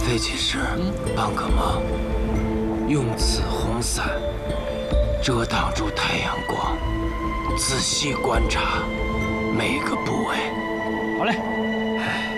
废弃时帮个忙，用此红伞遮挡住太阳光，仔细观察每个部位。 好嘞。